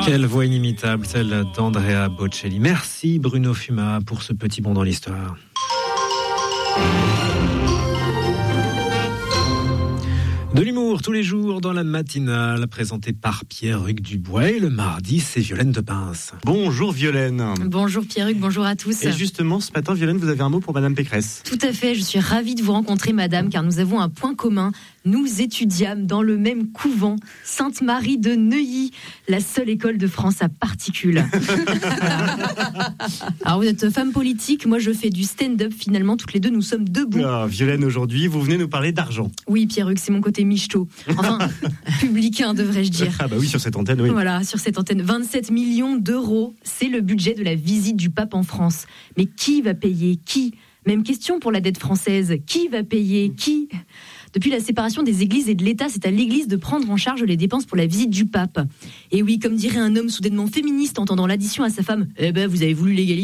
Quelle voix inimitable, celle d'Andrea Bocelli. Merci Bruno Fuma pour ce petit bond dans l'histoire. De l'humour tous les jours dans la matinale, présenté par Pierre-Hugues Dubois. Et le mardi, c'est Violaine de Pince. Bonjour Violaine. Bonjour Pierre-Hugues, bonjour à tous. Et justement, ce matin, Violaine, vous avez un mot pour Madame Pécresse. Tout à fait, je suis ravie de vous rencontrer Madame, car nous avons un point commun. Nous étudiâmes dans le même couvent, Sainte-Marie de Neuilly, la seule école de France à particules. Alors vous êtes femme politique, moi je fais du stand-up, finalement toutes les deux nous sommes debout. Ah, Violaine, aujourd'hui, vous venez nous parler d'argent. Oui Pierre-Hugues, c'est mon côté michto. Enfin, publicain devrais-je dire. Ah bah oui, sur cette antenne, oui. Voilà, sur cette antenne, 27 millions d'euros, c'est le budget de la visite du pape en France. Mais qui va payer ? Qui ? Même question pour la dette française. Qui va payer ? Qui ? Depuis la séparation des églises et de l'État, c'est à l'église de prendre en charge les dépenses pour la visite du pape. Et oui, comme dirait un homme soudainement féministe entendant l'addition à sa femme, « Eh ben, vous avez voulu l'égalité ?»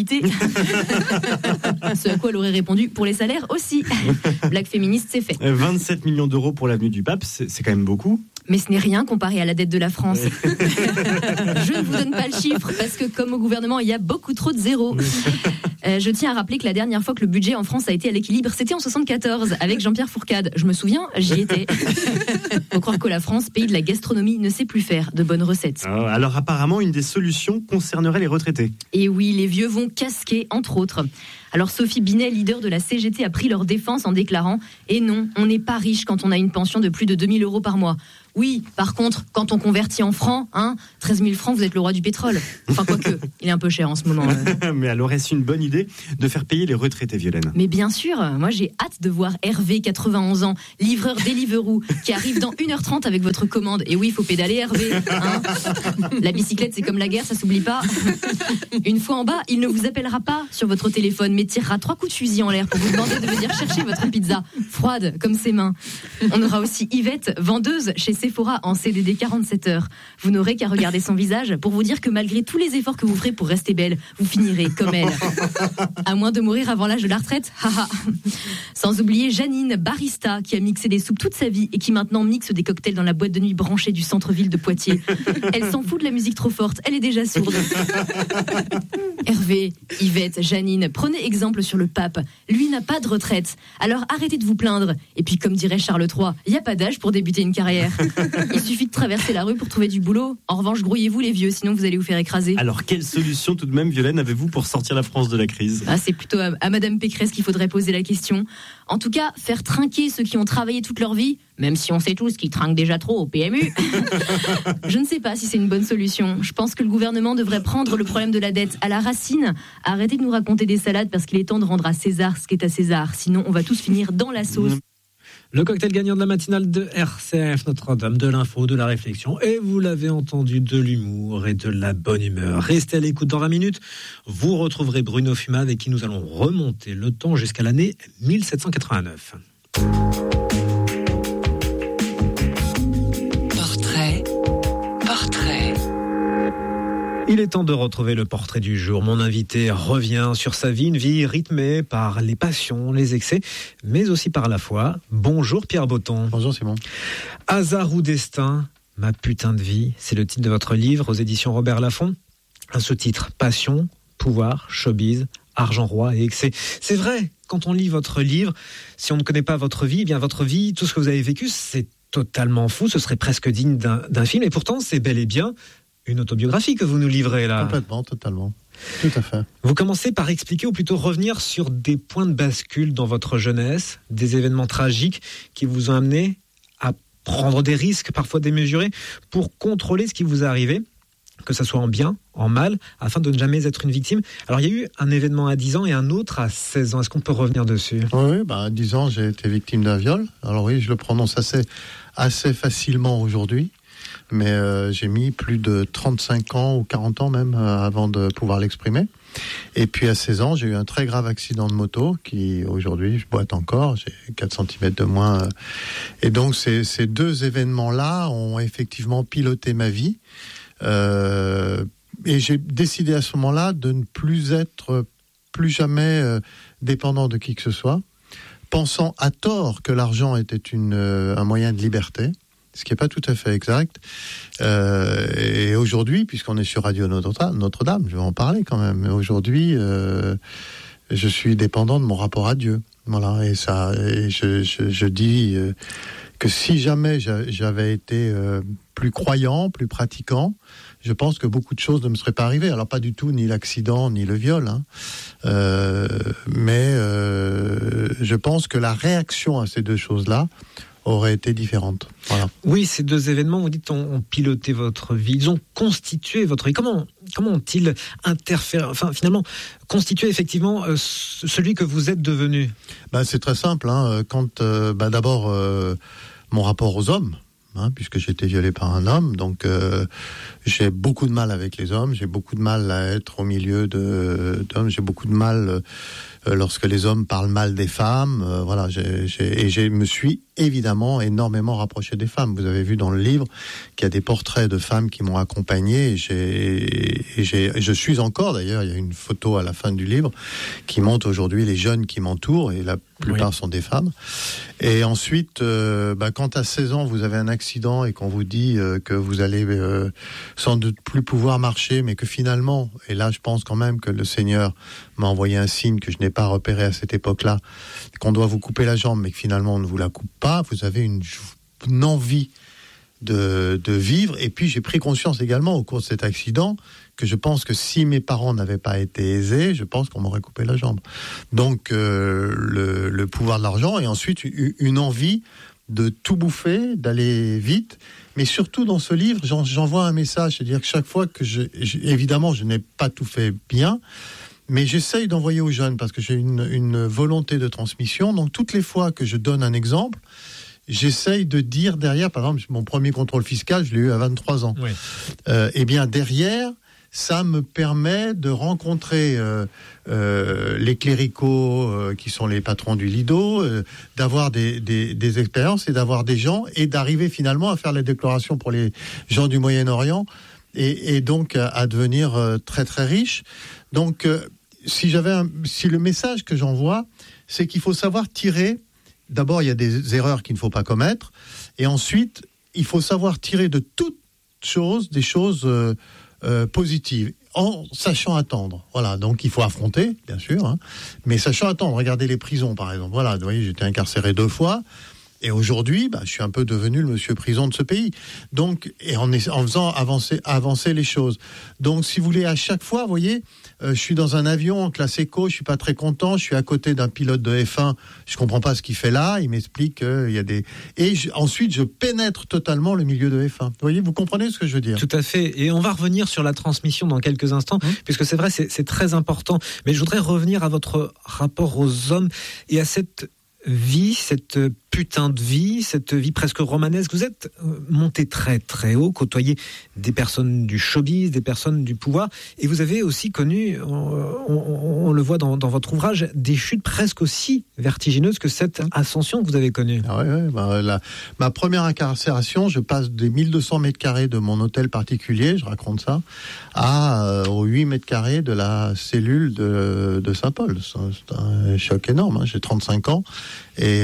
Ce à quoi elle aurait répondu, « Pour les salaires aussi !» Blague féministe, c'est fait. 27 millions d'euros pour l'avenue du pape, c'est quand même beaucoup. Mais ce n'est rien comparé à la dette de la France. Je ne vous donne pas le chiffre, parce que comme au gouvernement, il y a beaucoup trop de zéros. Je tiens à rappeler que la dernière fois que le budget en France a été à l'équilibre, c'était en 74, avec Jean-Pierre Fourcade. Je me souviens, j'y étais. Faut croire que la France, pays de la gastronomie, ne sait plus faire de bonnes recettes. Alors apparemment, une des solutions concernerait les retraités. Et oui, les vieux vont casquer, entre autres. Alors Sophie Binet, leader de la CGT, a pris leur défense en déclarant « Et non, on n'est pas riche quand on a une pension de plus de 2 000 € par mois. Oui, par contre, quand on convertit en francs, 13 000 francs, vous êtes le roi du pétrole. Enfin, quoique, il est un peu cher en ce moment. Mais alors, est-ce une bonne idée de faire payer les retraités, Violaine ? Mais bien sûr, moi j'ai hâte de voir Hervé, 91 ans, livreur Deliveroo, qui arrive dans 1h30 avec votre commande. Et oui, il faut pédaler, Hervé. La bicyclette, c'est comme la guerre, ça s'oublie pas. Une fois en bas, il ne vous appellera pas sur votre téléphone, mais tirera 3 coups de fusil en l'air pour vous demander de venir chercher votre pizza, froide comme ses mains. On aura aussi Yvette, vendeuse chez Sephora en CDD 47 heures. Vous n'aurez qu'à regarder son visage pour vous dire que malgré tous les efforts que vous ferez pour rester belle, vous finirez comme elle. À moins de mourir avant l'âge de la retraite. Sans oublier Janine, barista, qui a mixé des soupes toute sa vie et qui maintenant mixe des cocktails dans la boîte de nuit branchée du centre-ville de Poitiers. Elle s'en fout de la musique trop forte, elle est déjà sourde. Hervé, Yvette, Janine, prenez exemple sur le pape. Lui n'a pas de retraite. Alors arrêtez de vous plaindre. Et puis comme dirait Charles III, il n'y a pas d'âge pour débuter une carrière. Il suffit de traverser la rue pour trouver du boulot. En revanche, grouillez-vous les vieux, sinon vous allez vous faire écraser. Alors, quelle solution tout de même, Violaine, avez-vous pour sortir la France de la crise ? C'est plutôt à Madame Pécresse qu'il faudrait poser la question. En tout cas, faire trinquer ceux qui ont travaillé toute leur vie, même si on sait tous qu'ils trinquent déjà trop au PMU. Je ne sais pas si c'est une bonne solution. Je pense que le gouvernement devrait prendre le problème de la dette à la racine. Arrêtez de nous raconter des salades parce qu'il est temps de rendre à César ce qui est à César. Sinon, on va tous finir dans la sauce. Le cocktail gagnant de la matinale de RCF, Notre-Dame, de l'info, de la réflexion, et vous l'avez entendu, de l'humour et de la bonne humeur. Restez à l'écoute dans 20 minutes. Vous retrouverez Bruno Fuma avec qui nous allons remonter le temps jusqu'à l'année 1789. Portrait. Il est temps de retrouver le portrait du jour. Mon invité revient sur sa vie, une vie rythmée par les passions, les excès, mais aussi par la foi. Bonjour Pierre Botton. Bonjour Simon. Hasard ou destin, ma putain de vie, c'est le titre de votre livre aux éditions Robert Laffont. Un sous-titre, passion, pouvoir, showbiz, argent roi et excès. C'est vrai, quand on lit votre livre, si on ne connaît pas votre vie, eh bien votre vie, tout ce que vous avez vécu, c'est totalement fou, ce serait presque digne d'un film, et pourtant c'est bel et bien une autobiographie que vous nous livrez là. Complètement, totalement. Tout à fait. Vous commencez par expliquer, ou plutôt revenir sur des points de bascule dans votre jeunesse, des événements tragiques qui vous ont amené à prendre des risques, parfois démesurés, pour contrôler ce qui vous est arrivé, que ce soit en bien, en mal, afin de ne jamais être une victime. Alors il y a eu un événement à 10 ans et un autre à 16 ans. Est-ce qu'on peut revenir dessus ? Oui, à 10 ans, j'ai été victime d'un viol. Alors oui, je le prononce assez facilement aujourd'hui. Mais j'ai mis plus de 35 ans ou 40 ans même avant de pouvoir l'exprimer. Et puis à 16 ans, j'ai eu un très grave accident de moto qui, aujourd'hui, je boite encore, j'ai 4 cm de moins. Et donc ces deux événements-là ont effectivement piloté ma vie. Et j'ai décidé à ce moment-là de ne plus jamais dépendant de qui que ce soit, pensant à tort que l'argent était un moyen de liberté. ce qui n'est pas tout à fait exact. Et aujourd'hui, puisqu'on est sur Radio Notre-Dame, je vais en parler quand même. Aujourd'hui, je suis dépendant de mon rapport à Dieu. Voilà, et je dis que si jamais j'avais été plus croyant, plus pratiquant, je pense que beaucoup de choses ne me seraient pas arrivées. Alors pas du tout ni l'accident ni le viol, hein. Mais je pense que la réaction à ces deux choses-là aurait été différente. Voilà. Oui, ces deux événements, vous dites, ont piloté votre vie. Ils ont constitué votre vie. Comment ont-ils interféré, enfin, finalement, constitué effectivement celui que vous êtes devenu? C'est très simple. Hein. Quand, d'abord, mon rapport aux hommes, hein, puisque j'ai été violé par un homme, donc j'ai beaucoup de mal avec les hommes, j'ai beaucoup de mal à être au milieu d'hommes, j'ai beaucoup de mal lorsque les hommes parlent mal des femmes, voilà, je me suis évidemment énormément rapproché des femmes. Vous avez vu dans le livre qu'il y a des portraits de femmes qui m'ont accompagné, je suis encore, d'ailleurs, il y a une photo à la fin du livre qui montre aujourd'hui les jeunes qui m'entourent, et la plupart sont des femmes. Et ensuite, quand à 16 ans vous avez un accident et qu'on vous dit que vous allez sans doute plus pouvoir marcher, mais que finalement, et là je pense quand même que le Seigneur m'a envoyé un signe que je n'ai pas repéré à cette époque-là, qu'on doit vous couper la jambe, mais que finalement on ne vous la coupe pas, vous avez une envie de vivre. Et puis j'ai pris conscience également au cours de cet accident que je pense que si mes parents n'avaient pas été aisés, je pense qu'on m'aurait coupé la jambe. Donc le pouvoir de l'argent, et ensuite une envie de tout bouffer, d'aller vite. Mais surtout dans ce livre, j'envoie un message, c'est-à-dire que chaque fois que évidemment je n'ai pas tout fait bien, mais j'essaye d'envoyer aux jeunes parce que j'ai une volonté de transmission. Donc toutes les fois que je donne un exemple, j'essaye de dire derrière, par exemple, mon premier contrôle fiscal, je l'ai eu à 23 ans. Oui. Et bien derrière, ça me permet de rencontrer les cléricaux qui sont les patrons du Lido, d'avoir des expériences et d'avoir des gens, et d'arriver finalement à faire les déclarations pour les gens du Moyen-Orient, et donc à devenir très très riche. Donc si le message que j'envoie, c'est qu'il faut savoir tirer. D'abord, il y a des erreurs qu'il ne faut pas commettre, et ensuite, il faut savoir tirer de toutes choses des choses positives, en sachant attendre. Voilà, donc il faut affronter, bien sûr, hein, mais sachant attendre. Regardez les prisons, par exemple. Voilà, vous voyez, j'étais incarcéré 2 fois. Et aujourd'hui, je suis un peu devenu le monsieur prison de ce pays. Donc, et en faisant avancer les choses. Donc, si vous voulez, à chaque fois, vous voyez, je suis dans un avion en classe éco, je suis pas très content, je suis à côté d'un pilote de F1, je comprends pas ce qu'il fait là, il m'explique qu'il y a des... Et ensuite, je pénètre totalement le milieu de F1. Vous voyez, vous comprenez ce que je veux dire? Tout à fait. Et on va revenir sur la transmission dans quelques instants, puisque c'est vrai, c'est très important. Mais je voudrais revenir à votre rapport aux hommes et à cette vie, cette putain de vie, cette vie presque romanesque. Vous êtes monté très très haut, côtoyé des personnes du showbiz, des personnes du pouvoir, et vous avez aussi connu, on le voit dans votre ouvrage, des chutes presque aussi vertigineuses que cette ascension que vous avez connue. Ah ouais, ma première incarcération, je passe des 1200 mètres carrés de mon hôtel particulier, je raconte ça, aux 8 mètres carrés de la cellule de Saint-Paul. C'est un choc énorme, hein. J'ai 35 ans, et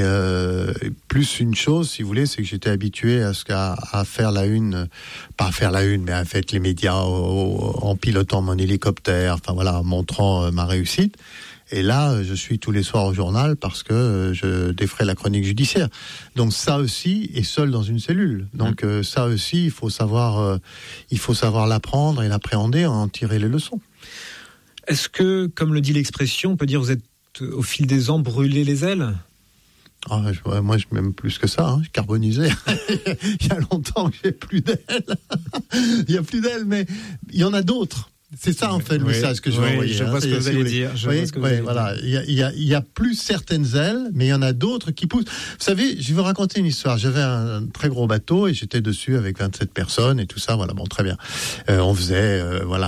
plus une chose, si vous voulez, c'est que j'étais habitué à faire la une, pas à faire la une, mais à faire les médias en pilotant mon hélicoptère, enfin voilà, en montrant ma réussite. Et là, je suis tous les soirs au journal parce que je défrais la chronique judiciaire. Donc ça aussi est seul dans une cellule. Donc ça aussi, il faut savoir l'apprendre et l'appréhender, en tirer les leçons. Est-ce que, comme le dit l'expression, on peut dire vous êtes au fil des ans brûlé les ailes? Moi, je m'aime plus que ça, hein. Je carbonisais. Il y a longtemps que j'ai plus d'ailes. Il y a plus d'ailes, mais il y en a d'autres. C'est ça, en fait, le message que je veux envoyer. Je vois ce que vous allez dire. Voilà. Il y a plus certaines ailes, mais il y en a d'autres qui poussent. Vous savez, je vais vous raconter une histoire. J'avais un très gros bateau et j'étais dessus avec 27 personnes et tout ça. Voilà, bon, très bien. On faisait,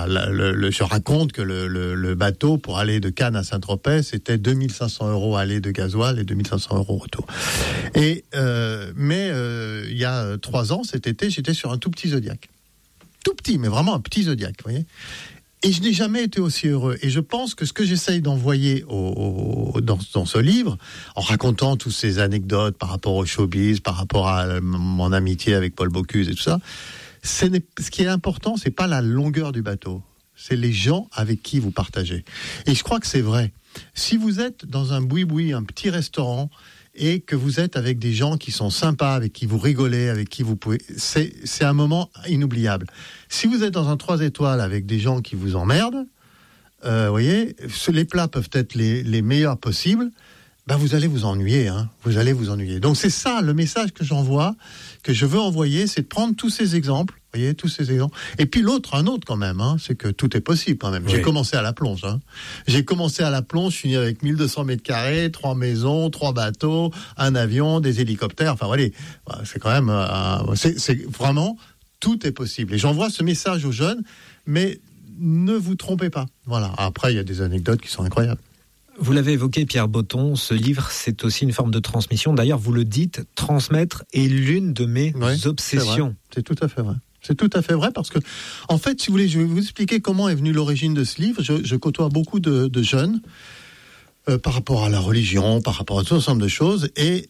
je raconte que le bateau pour aller de Cannes à Saint-Tropez, c'était 2500 € aller de gasoil et 2500 € retour. Et, mais il y a 3 ans, cet été, j'étais sur un tout petit Zodiac. Tout petit, mais vraiment un petit Zodiac, vous voyez. Et je n'ai jamais été aussi heureux. Et je pense que ce que j'essaye d'envoyer dans ce livre, en racontant toutes ces anecdotes par rapport au showbiz, par rapport à mon amitié avec Paul Bocuse et tout ça, ce qui est important, c'est pas la longueur du bateau, c'est les gens avec qui vous partagez. Et je crois que c'est vrai. Si vous êtes dans un boui-boui, un petit restaurant, et que vous êtes avec des gens qui sont sympas, avec qui vous rigolez, avec qui vous pouvez... C'est un moment inoubliable. Si vous êtes dans un 3 étoiles avec des gens qui vous emmerdent, vous voyez, les plats peuvent être les meilleurs possibles, ben vous allez vous ennuyer. Hein, vous allez vous ennuyer. Donc c'est ça, le message que j'envoie, que je veux envoyer, c'est de prendre tous ces exemples, vous voyez, tous ces exemples. Et puis un autre quand même, hein, c'est que tout est possible quand même. Oui. J'ai commencé à la plonge. Hein. J'ai commencé à la plonge, je suis avec 1200 mètres carrés, 3 maisons, 3 bateaux, un avion, des hélicoptères. Enfin voilà, c'est quand même, c'est vraiment, tout est possible. Et j'envoie ce message aux jeunes, mais ne vous trompez pas. Voilà. Après, il y a des anecdotes qui sont incroyables. Vous l'avez évoqué, Pierre Botton, ce livre, c'est aussi une forme de transmission. D'ailleurs, vous le dites, transmettre est l'une de mes obsessions. C'est tout à fait vrai. C'est tout à fait vrai parce que, en fait, si vous voulez, je vais vous expliquer comment est venue l'origine de ce livre. Je côtoie beaucoup de jeunes par rapport à la religion, par rapport à tout un ensemble de choses. Et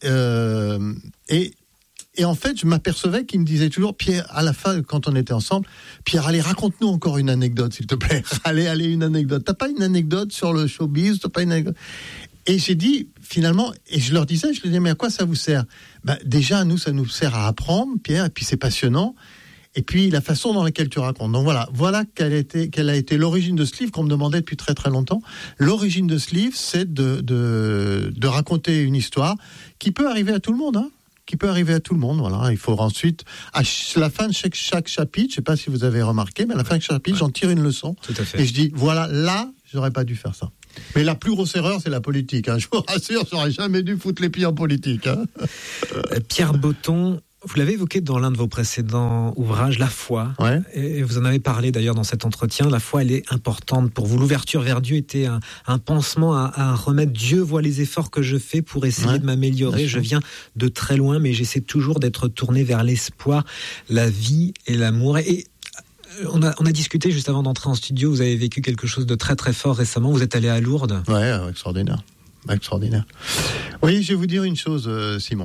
en fait, je m'apercevais qu'ils me disaient toujours, Pierre, à la fin, quand on était ensemble, Pierre, allez, raconte-nous encore une anecdote, s'il te plaît. Allez, une anecdote. T'as pas une anecdote sur le showbiz? T'as pas une anecdote? Et j'ai dit, finalement, et je leur disais, mais à quoi ça vous sert? Déjà, nous, ça nous sert à apprendre, Pierre, et puis c'est passionnant. Et puis, la façon dans laquelle tu racontes. Donc voilà quelle a été l'origine de ce livre qu'on me demandait depuis très très longtemps. L'origine de ce livre, c'est de raconter une histoire qui peut arriver à tout le monde, hein. Qui peut arriver à tout le monde, voilà. Il faut ensuite, à la fin de chaque chapitre, je ne sais pas si vous avez remarqué, mais à la fin de chaque chapitre, j'en tire une leçon. Tout à fait. Et je dis, voilà, là, j'aurais pas dû faire ça. Mais la plus grosse erreur, c'est la politique. Hein. Je vous rassure, j'aurais jamais dû foutre les pieds en politique. Hein. Pierre Botton, vous l'avez évoqué dans l'un de vos précédents ouvrages, la foi. Ouais. Et vous en avez parlé d'ailleurs dans cet entretien. La foi, elle est importante pour vous. L'ouverture vers Dieu était un pansement, un remède. Dieu voit les efforts que je fais pour essayer de m'améliorer. Je viens de très loin, mais j'essaie toujours d'être tourné vers l'espoir, la vie et l'amour. Et on a discuté juste avant d'entrer en studio. Vous avez vécu quelque chose de très très fort récemment. Vous êtes allé à Lourdes. Ouais, extraordinaire. Extraordinaire. Oui, je vais vous dire une chose, Simon.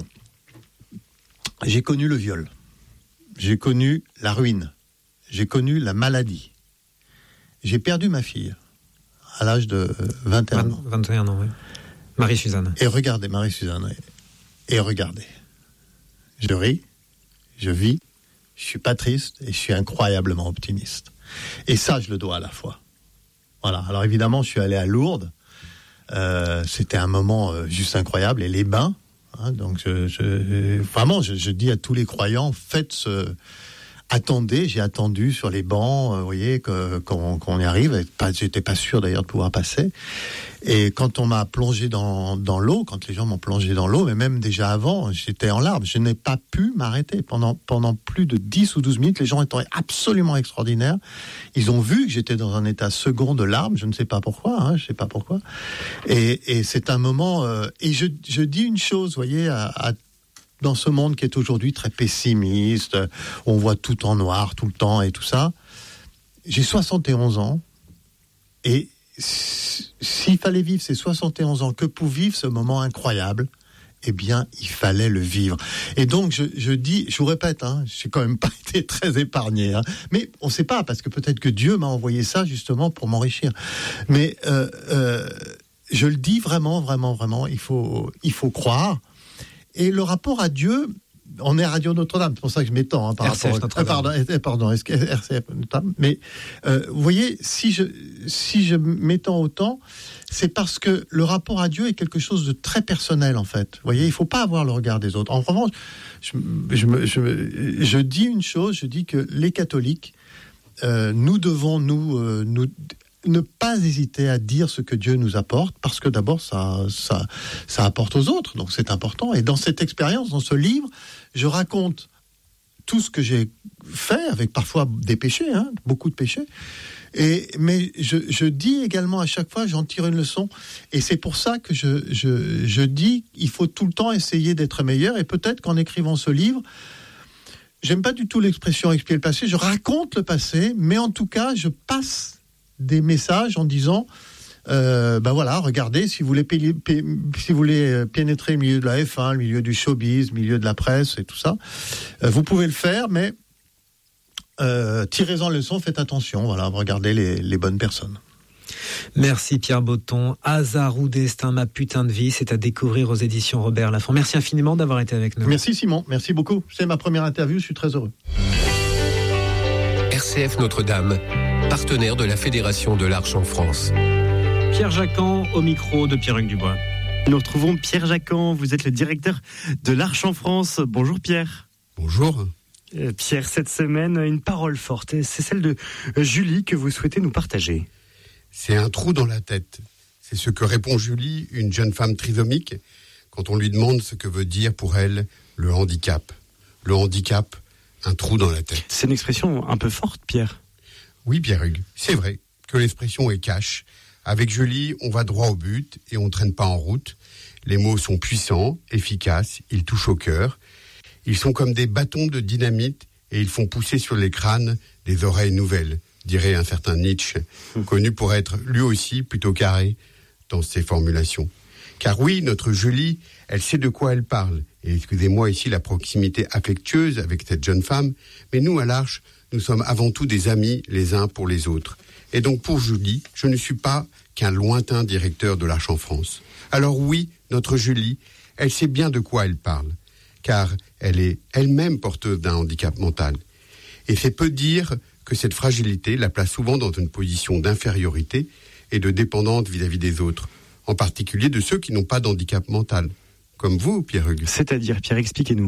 J'ai connu le viol, j'ai connu la ruine, j'ai connu la maladie. J'ai perdu ma fille à l'âge de 21 ans. 21 ans, oui. Marie-Suzanne. Et regardez, Marie-Suzanne, et regardez. Je ris, je vis, je suis pas triste et je suis incroyablement optimiste. Et ça, je le dois à la foi. Voilà. Alors évidemment, je suis allé à Lourdes. C'était un moment juste incroyable. Et les bains. Hein, donc, vraiment, je dis à tous les croyants, attendez, j'ai attendu sur les bancs, vous voyez, qu'on y arrive. J'étais pas sûr d'ailleurs de pouvoir passer. Et quand on m'a plongé dans l'eau, quand les gens m'ont plongé dans l'eau, mais même déjà avant, j'étais en larmes. Je n'ai pas pu m'arrêter. Pendant plus de 10 ou 12 minutes, les gens étaient absolument extraordinaires. Ils ont vu que j'étais dans un état second de larmes. Je ne sais pas pourquoi, hein, je sais pas pourquoi. Et c'est un moment, et je dis une chose, vous voyez, dans ce monde qui est aujourd'hui très pessimiste, où on voit tout en noir tout le temps et tout ça. J'ai 71 ans et s'il fallait vivre ces 71 ans que pour vivre ce moment incroyable, eh bien, il fallait le vivre. Et donc, je dis, je vous répète, hein, j'ai quand même pas été très épargné, hein, mais on ne sait pas, parce que peut-être que Dieu m'a envoyé ça justement pour m'enrichir. Mais je le dis vraiment, vraiment, vraiment, il faut croire. Et le rapport à Dieu, on est à Radio Notre-Dame, c'est pour ça que je m'étends par RCF rapport pardon, RCF Notre-Dame. Mais vous voyez, si je m'étends autant, c'est parce que le rapport à Dieu est quelque chose de très personnel en fait. Vous voyez, il ne faut pas avoir le regard des autres. En revanche, je dis une chose, je dis que les catholiques, nous devons ne pas hésiter à dire ce que Dieu nous apporte, parce que d'abord, ça apporte aux autres, donc c'est important. Et dans cette expérience, dans ce livre, je raconte tout ce que j'ai fait, avec parfois des péchés, hein, beaucoup de péchés, mais je dis également à chaque fois, j'en tire une leçon, et c'est pour ça que je dis, il faut tout le temps essayer d'être meilleur, et peut-être qu'en écrivant ce livre, j'aime pas du tout l'expression expier le passé, je raconte le passé, mais en tout cas, je passe des messages en disant voilà, regardez, si vous voulez pénétrer le milieu de la F1, le milieu du showbiz, le milieu de la presse et tout ça, vous pouvez le faire, mais tirez-en le leçon, faites attention, voilà, regardez les bonnes personnes. Merci Pierre Botton. Hasard ou destin, ma putain de vie, c'est à découvrir aux éditions Robert Laffont. Merci infiniment d'avoir été avec nous. Merci Simon, merci beaucoup. C'est ma première interview, je suis très heureux. RCF Notre-Dame, partenaire de la Fédération de l'Arche en France. Pierre Jacquan au micro de Pierre-Hugues Dubois. Nous retrouvons Pierre Jacquan, vous êtes le directeur de l'Arche en France. Bonjour Pierre. Bonjour. Pierre, cette semaine, une parole forte, c'est celle de Julie que vous souhaitez nous partager. C'est un trou dans la tête. C'est ce que répond Julie, une jeune femme trisomique, quand on lui demande ce que veut dire pour elle le handicap. Le handicap, un trou dans la tête. C'est une expression un peu forte, Pierre. Oui, Pierre-Hugues, c'est vrai que l'expression est cash. Avec Julie, on va droit au but et on ne traîne pas en route. Les mots sont puissants, efficaces, ils touchent au cœur. Ils sont comme des bâtons de dynamite et ils font pousser sur les crânes des oreilles nouvelles, dirait un certain Nietzsche, connu pour être lui aussi plutôt carré dans ses formulations. Car oui, notre Julie, elle sait de quoi elle parle. Et excusez-moi ici la proximité affectueuse avec cette jeune femme, mais nous à l'Arche, nous sommes avant tout des amis les uns pour les autres. Et donc pour Julie, je ne suis pas qu'un lointain directeur de l'Arche en France. Alors oui, notre Julie, elle sait bien de quoi elle parle, car elle est elle-même porteuse d'un handicap mental. Et c'est peu dire que cette fragilité la place souvent dans une position d'infériorité et de dépendante vis-à-vis des autres, en particulier de ceux qui n'ont pas d'handicap mental, comme vous, Pierre-Hugues. C'est-à-dire, Pierre, expliquez-nous.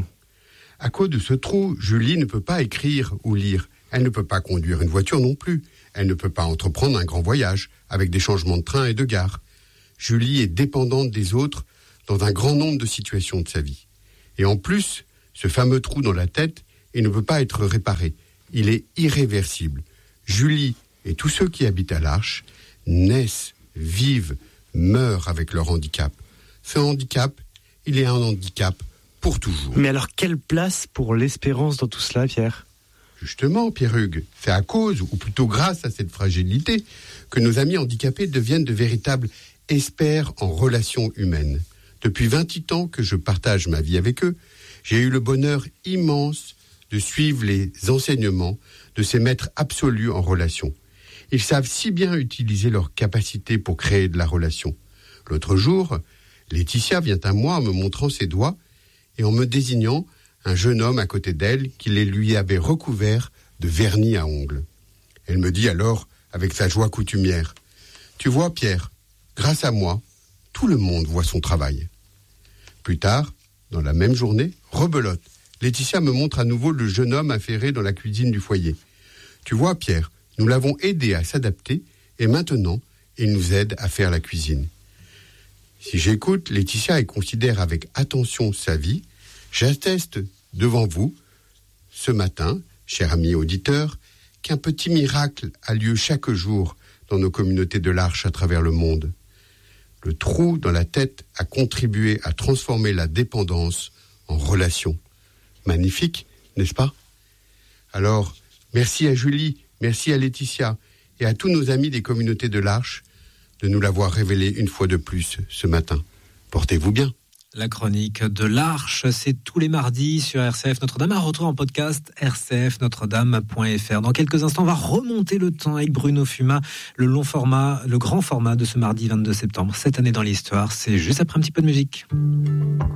À cause de ce trou, Julie ne peut pas écrire ou lire. Elle ne peut pas conduire une voiture non plus. Elle ne peut pas entreprendre un grand voyage, avec des changements de train et de gare. Julie est dépendante des autres dans un grand nombre de situations de sa vie. Et en plus, ce fameux trou dans la tête, il ne peut pas être réparé. Il est irréversible. Julie et tous ceux qui habitent à l'Arche naissent, vivent, meurent avec leur handicap. Ce handicap, il est un handicap pour toujours. Mais alors, quelle place pour l'espérance dans tout cela, Pierre ? Justement, Pierre-Hugues, c'est à cause, ou plutôt grâce à cette fragilité, que nos amis handicapés deviennent de véritables experts en relations humaines. Depuis 28 ans que je partage ma vie avec eux, j'ai eu le bonheur immense de suivre les enseignements de ces maîtres absolus en relation. Ils savent si bien utiliser leur capacité pour créer de la relation. L'autre jour, Laetitia vient à moi en me montrant ses doigts et en me désignant un jeune homme à côté d'elle qui les lui avait recouverts de vernis à ongles. Elle me dit alors, avec sa joie coutumière, « Tu vois, Pierre, grâce à moi, tout le monde voit son travail. » Plus tard, dans la même journée, rebelote, Laetitia me montre à nouveau le jeune homme affairé dans la cuisine du foyer. « Tu vois, Pierre, nous l'avons aidé à s'adapter et maintenant, il nous aide à faire la cuisine. » Si j'écoute Laetitia et considère avec attention sa vie, j'atteste devant vous, ce matin, chers amis auditeurs, qu'un petit miracle a lieu chaque jour dans nos communautés de l'Arche à travers le monde. Le trou dans la tête a contribué à transformer la dépendance en relation. Magnifique, n'est-ce pas ? Alors, merci à Julie, merci à Laetitia et à tous nos amis des communautés de l'Arche de nous l'avoir révélé une fois de plus ce matin. Portez-vous bien. La chronique de l'Arche, c'est tous les mardis sur RCF Notre-Dame. À retrouver en podcast rcfnotredame.fr. Dans quelques instants, on va remonter le temps avec Bruno Fuma, le grand format de ce mardi 22 septembre. Cette année dans l'histoire, c'est juste après un petit peu de musique.